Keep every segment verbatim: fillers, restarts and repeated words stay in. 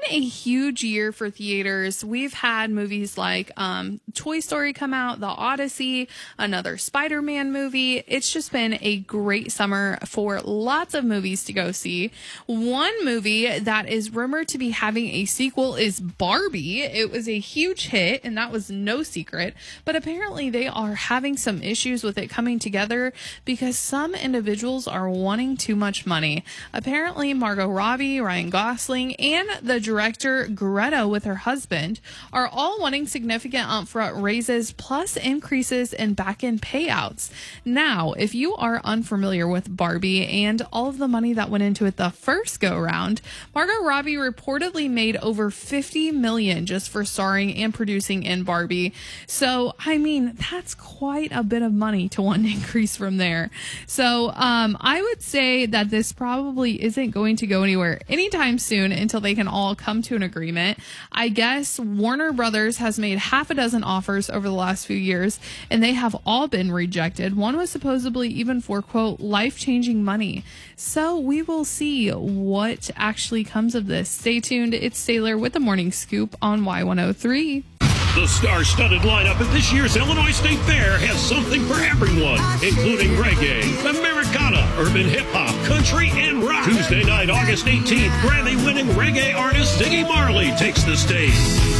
a huge year for theaters. We've had movies like um, Toy Story come out, The Odyssey, another Spider-Man movie. It's just been a great summer for lots of movies to go see. One movie that is rumored to be having a sequel is Barbie. It was a huge hit, and that was no secret. But apparently they are having some issues with it coming together because some individuals are wanting too much money. Apparently Margot Robbie, Ryan Gosling, and the director Greta with her husband are all wanting significant upfront raises plus increases in back-end payouts. Now, if you are unfamiliar with Barbie and all of the money that went into it the first go-round, Margot Robbie reportedly made over fifty million dollars just for starring and producing in Barbie. So, I mean, that's quite a bit of money to want to increase from there. So, um, I would say that this probably isn't going to go anywhere anytime soon until they can all come to an agreement. I guess Warner Brothers has made half a dozen offers over the last few years, and they have all been rejected. One was supposedly even for, quote, life-changing money. So we will see what actually comes of this. Stay tuned. It's Sailor with the Morning Scoop on Y one oh three. The star-studded lineup at this year's Illinois State Fair has something for everyone, including reggae, Americana, urban hip-hop, country, and rock. Tuesday night, August eighteenth, Grammy-winning reggae artist Ziggy Marley takes the stage.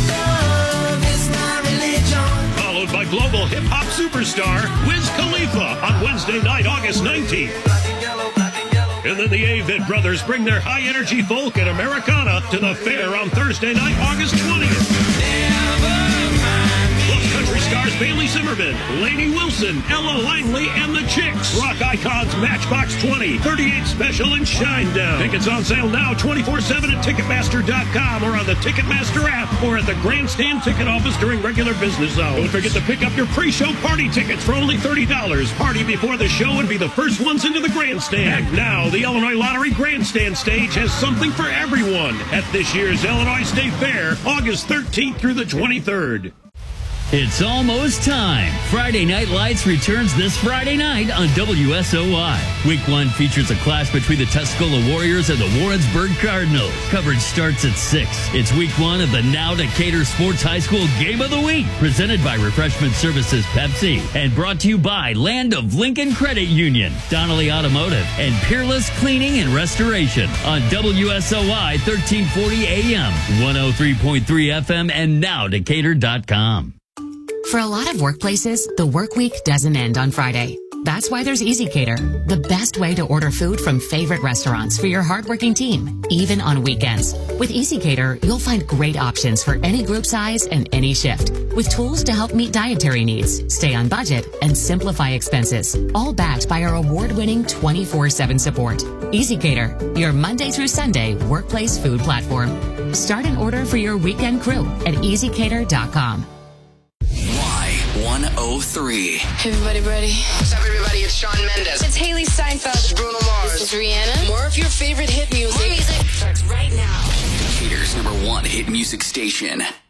Followed by global hip-hop superstar Wiz Khalifa on Wednesday night, August nineteenth. And then the Avett Brothers bring their high-energy folk and Americana to the fair on Thursday night, August twentieth. Plus country stars Bailey Zimmerman, Lainey Wilson, Ella Langley, and the Chicks. Rock icons Matchbox twenty, thirty-eight Special, and Shinedown. Tickets on sale now twenty-four seven at Ticketmaster dot com or on the Ticketmaster app or at the Grandstand ticket office during regular business hours. Don't forget to pick up your pre-show party tickets for only thirty dollars. Party before the show and be the first ones into the Grandstand. And now, the Illinois Lottery Grandstand stage has something for everyone at this year's Illinois State Fair, August thirteenth through the twenty-third. It's almost time. Friday Night Lights returns this Friday night on W S O Y. Week one features a clash between the Tuscola Warriors and the Warrensburg Cardinals. Coverage starts at six. It's week one of the Now Decatur Sports High School Game of the Week, presented by Refreshment Services Pepsi and brought to you by Land of Lincoln Credit Union, Donnelly Automotive, and Peerless Cleaning and Restoration on W S O Y thirteen forty A M, one oh three point three F M, and now Decatur dot com. For a lot of workplaces, the work week doesn't end on Friday. That's why there's EasyCater, the best way to order food from favorite restaurants for your hardworking team, even on weekends. With EasyCater, you'll find great options for any group size and any shift, with tools to help meet dietary needs, stay on budget, and simplify expenses, all backed by our award-winning twenty-four seven support. EasyCater, your Monday through Sunday workplace food platform. Start an order for your weekend crew at easy cater dot com. one oh three. Hey, everybody ready? What's up, everybody? It's Shawn Mendes. It's Haley Steinfeld. This is Bruno Mars. This is Rihanna. More of your favorite hit music. More music starts right now. Decatur's number one hit music station.